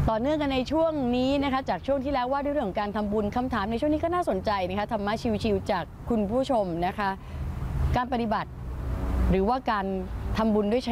ต่อเนื่องกันในช่วงนี้นะคะจากช่วงที่แล้วว่าด้วยเรื่องของการทำบุญคำถามในช่วงนี้ก็น่าสนใจนะคะธรรมะชิวๆจากคุณผู้ชมนะคะการปฏิบัติหรือว่าการทำบุญด้วย